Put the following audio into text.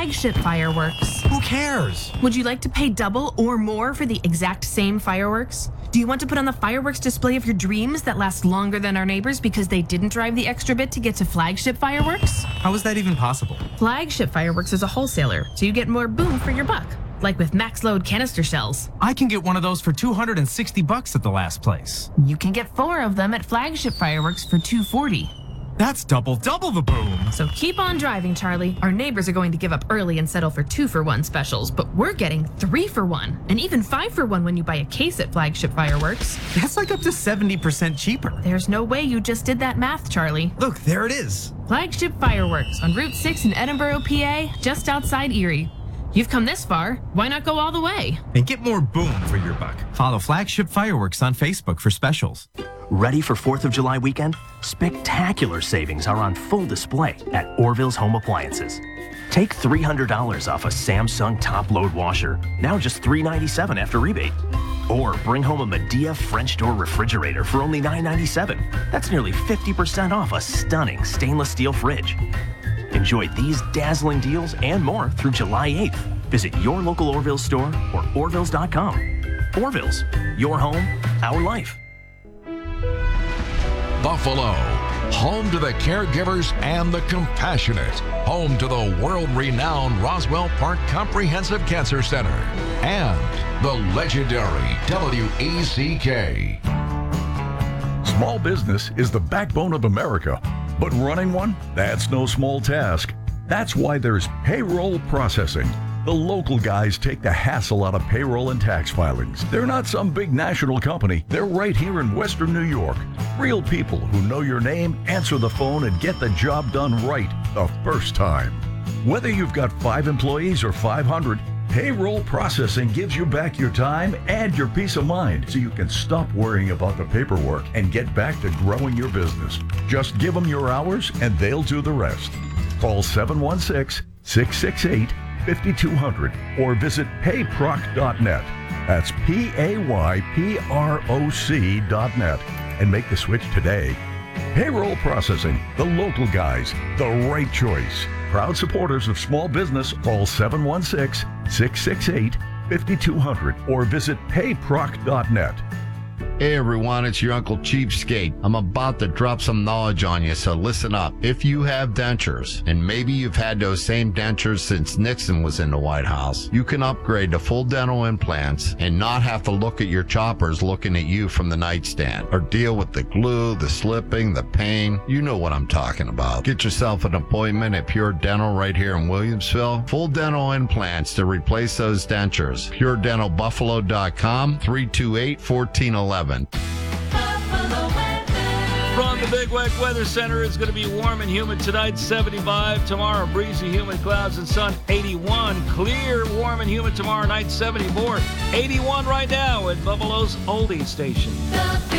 Flagship Fireworks. Who cares? Would you like to pay double or more for the exact same fireworks? Do you want to put on the fireworks display of your dreams that last longer than our neighbors because they didn't drive the extra bit to get to Flagship Fireworks? How is that even possible? Flagship Fireworks is a wholesaler, so you get more boom for your buck. Like with max load canister shells. I can get one of those for $260 at the last place. You can get 4 of them at Flagship Fireworks for $240. That's double the boom. So keep on driving, Charlie. Our neighbors are going to give up early and settle for 2-for-1 specials, but we're getting 3-for-1 and even 5-for-1 when you buy a case at Flagship Fireworks. That's like up to 70% cheaper. There's no way you just did that math, Charlie. Look, there it is. Flagship Fireworks on Route 6 in Edinburgh, PA, just outside Erie. You've come this far, why not go all the way? And get more boom for your buck. Follow Flagship Fireworks on Facebook for specials. Ready for 4th of July weekend? Spectacular savings are on full display at Orville's Home Appliances. Take $300 off a Samsung top-load washer, now just $397 after rebate. Or bring home a Medea French door refrigerator for only $997. That's nearly 50% off a stunning stainless steel fridge. Enjoy these dazzling deals and more through July 8th. Visit your local Orville store or orvilles.com. Orville's, your home, our life. Buffalo, home to the caregivers and the compassionate, home to the world-renowned Roswell Park Comprehensive Cancer Center, and the legendary WECK. Small business is the backbone of America, but running one, that's no small task. That's why there's payroll processing. The local guys take the hassle out of payroll and tax filings. They're not some big national company. They're right here in Western New York. Real people who know your name, answer the phone, and get the job done right the first time. Whether you've got 5 employees or 500, payroll processing gives you back your time and your peace of mind so you can stop worrying about the paperwork and get back to growing your business. Just give them your hours and they'll do the rest. Call 716-668-5200 or visit payproc.net. That's PAYPROC.net and make the switch today. Payroll processing, the local guys, the right choice. Proud supporters of small business, call 716-668-5200 or visit payproc.net. Hey everyone, it's your Uncle Cheapskate. I'm about to drop some knowledge on you, so listen up. If you have dentures, and maybe you've had those same dentures since Nixon was in the White House, you can upgrade to full dental implants and not have to look at your choppers looking at you from the nightstand, or deal with the glue, the slipping, the pain. You know what I'm talking about. Get yourself an appointment at Pure Dental right here in Williamsville. Full dental implants to replace those dentures. PureDentalBuffalo.com, 328-1411. From the Big Wet Weather Center, it's going to be warm and humid tonight, 75. Tomorrow, breezy, humid clouds and sun, 81. Clear, warm and humid tomorrow night, 74. 81 right now at Buffalo's Oldie Station.